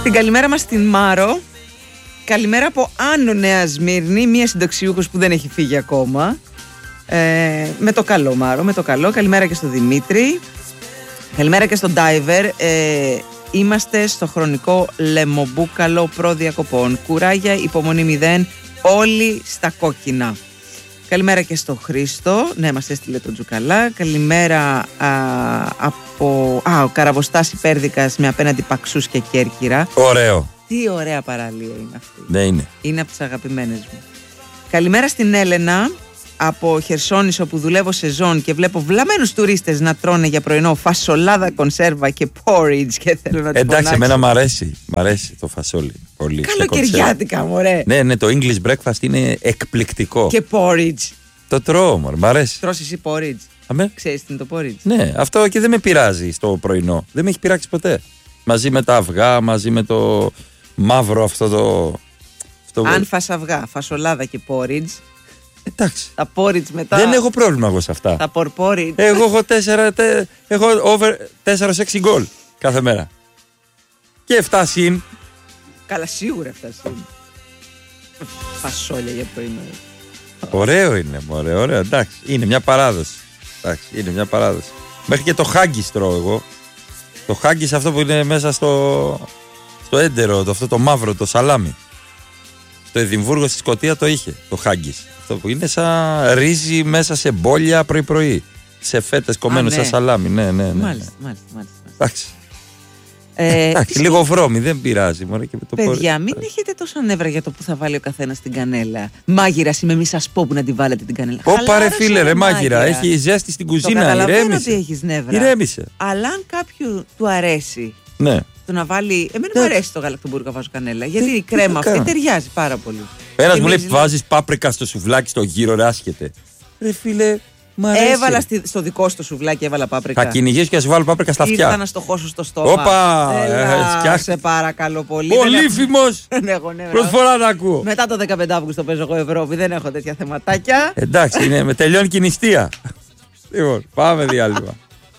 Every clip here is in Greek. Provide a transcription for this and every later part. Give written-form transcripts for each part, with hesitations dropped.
Την καλημέρα μας στην Μάρο. Καλημέρα από Άνω Νέα Σμύρνη, μία συνταξιούχος που δεν έχει φύγει ακόμα. Με το καλό, Μάρο, με το καλό. Καλημέρα και στο Δημήτρη. Καλημέρα και στον Ντάιβερ. Είμαστε στο χρονικό λεμομπούκαλο προδιακοπών. Κουράγια, υπομονή 0, όλοι στα κόκκινα. Καλημέρα και στο Χρήστο. Ναι, μας έστειλε τον Τζουκαλά. Καλημέρα από ο Καραβοστάς Υπέρδικας με απέναντι Παξούς και Κέρκυρα. Ωραίο. Τι ωραία παραλία είναι αυτή. Ναι, είναι. Είναι από τις αγαπημένες μου. Καλημέρα στην Έλενα από Χερσόνησο που δουλεύω σεζόν και βλέπω βλαμμένους τουρίστες να τρώνε για πρωινό φασολάδα, κονσέρβα και porridge και θέλω να τους Εντάξει, εμένα μ' αρέσει. Μ' αρέσει το φασόλι. Πολύ. Καλοκαιριάτικα, μωρέ. Ναι, το English breakfast είναι εκπληκτικό. Και porridge. Το τρώω, μωρέ, μ' αρέσει. Τρως εσύ porridge. Αμέ. Ξέρεις τι είναι το porridge? Ναι, αυτό και δεν με πειράζει στο πρωινό. Δεν με έχει πειράξει ποτέ. Μαζί με τα αυγά, μαζί με το μαύρο αυτό το... Αν φας αυγά, φασολάδα και porridge. Εντάξει. Τα porridge μετά. Δεν έχω πρόβλημα εγώ σε αυτά. Τα porridge. Εγώ έχω over 4-6 γκολ κάθε μέρα. Και 7 συν. Καλά, σίγουρα 7 συν. Φασόλια για πρωινό. Ωραίο είναι, ωραίο, εντάξει. Είναι μια παράδοση. Εντάξει, είναι μια παράδοση. Μέχρι και το χάγκις τρώω εγώ. Το χάγκις αυτό που είναι μέσα στο έντερο, αυτό το μαύρο, το σαλάμι. Το Εδιμβούργο στη Σκωτία το είχε, το χάγκις. Αυτό που είναι σαν ρύζι μέσα σε μπόλια πρωί-πρωί. Σε φέτες κομμένο σαν σαλάμι. Ναι. Μάλιστα. Εντάξει. Εντάξει, λίγο βρώμη, δεν πειράζει. Μωρέ, και το παιδιά, μην έχετε τόσα νεύρα για το που θα βάλει ο καθένας την κανέλα. Μάγειρας είμαι, μη σας πω που να τη βάλετε την κανέλα. Ωπα ρε φίλε, ρε μάγειρα. Έχει ζέστη στην κουζίνα. Καταλαβαίνω ότι έχεις νεύρα. Ηρέμησε. Αλλά αν κάποιου του αρέσει. Ναι. Το να βάλει. Εμένα μου αρέσει το γαλακτομπούργκο να βάζω κανέλα. Γιατί η κρέμα αυτή ταιριάζει πάρα πολύ. Ένας μου λέει βάζεις πάπρικα στο σουβλάκι στο γύρο, ρε άσχετε. Ρε φίλε. Έβαλα στο δικό σου σουβλάκι, έβαλα πάπρικα. Θα κυνηγήσω και θα σου βάλω πάπρικα στα αυτιά. Ήρθα να στο χώσω στο στόμα. Όπα! Σε παρακαλώ πολύ. Πολύφημος! Προσφορά να ακούω. Μετά το 15 Αύγουστο παίζω εγώ Ευρώπη, δεν έχω τέτοια θεματάκια. Εντάξει, με τελειώνει και η νηστεία. Λοιπόν, πάμε διάλειμμα.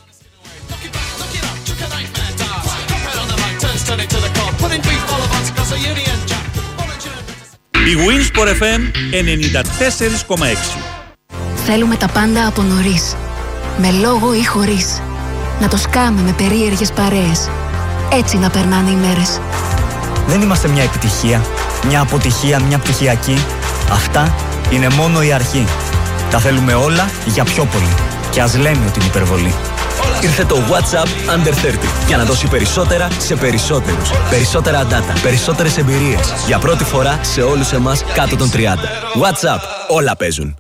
Η Winsport FM 94,6. Θέλουμε τα πάντα από νωρίς. Με λόγο ή χωρίς. Να το σκάμε με περίεργες παρέες. Έτσι να περνάνε οι μέρες. Δεν είμαστε μια επιτυχία, μια αποτυχία, μια πτυχιακή. Αυτά είναι μόνο η αρχή. Τα θέλουμε όλα για πιο πολύ. Και ας λέμε ότι είναι υπερβολή. Ήρθε το WhatsApp Under 30 για να δώσει περισσότερα σε περισσότερους. Περισσότερα data, περισσότερες εμπειρίες. Για πρώτη φορά σε όλους εμάς κάτω των 30. WhatsApp, όλα παίζουν.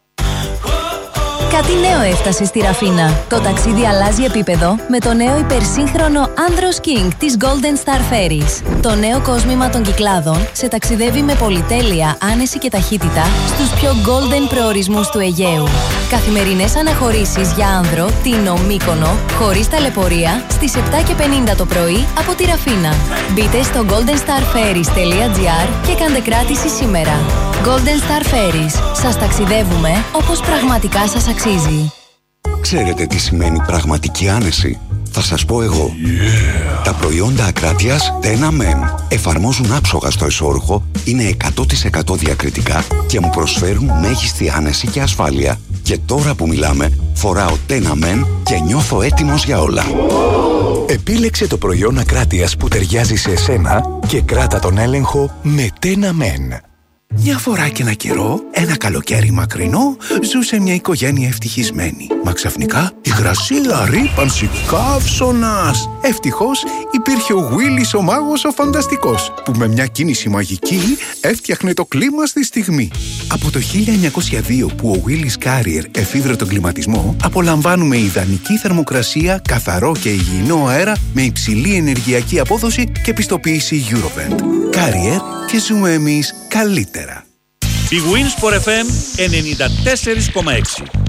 Κάτι νέο έφτασε στη Ραφίνα. Το ταξίδι αλλάζει επίπεδο με το νέο υπερσύγχρονο Andros King της Golden Star Ferries. Το νέο κόσμημα των Κυκλάδων σε ταξιδεύει με πολυτέλεια, άνεση και ταχύτητα στους πιο golden προορισμούς του Αιγαίου. Καθημερινές αναχωρήσεις για άνδρο, Τίνο, Μύκονο, χωρίς ταλαιπωρία, στις 7:50 το πρωί από τη Ραφίνα. Μπείτε στο goldenstarferries.gr και κάντε κράτηση σήμερα. Golden Star Ferries. Σας ταξιδεύουμε όπως πραγματικά σας αξίζει. Ξέρετε τι σημαίνει πραγματική άνεση? Θα σας πω εγώ. Τα προϊόντα ακράτειας Tena Men εφαρμόζουν άψογα στο εσώρουχο, είναι 100% διακριτικά και μου προσφέρουν μέγιστη άνεση και ασφάλεια. Και τώρα που μιλάμε, φοράω Tena Men και νιώθω έτοιμος για όλα. Επίλεξε το προϊόν ακράτειας που ταιριάζει σε εσένα και κράτα τον έλεγχο με Tena Men. Μια φορά και ένα καιρό, ένα καλοκαίρι μακρινό, ζούσε μια οικογένεια ευτυχισμένη. Μα ξαφνικά υγρασία, ρύπανση, καύσωνας. Ευτυχώς υπήρχε ο Γουίλης ο μάγος ο φανταστικός, που με μια κίνηση μαγική έφτιαχνε το κλίμα στη στιγμή. Από το 1902 που ο Γουίλης Carrier εφήβρε τον κλιματισμό, απολαμβάνουμε ιδανική θερμοκρασία, καθαρό και υγιεινό αέρα με υψηλή ενεργειακή απόδοση και πιστοποίηση Eurovent. Carrier και ζούμε εμείς καλύτερα. Η Winsport FM 94,6.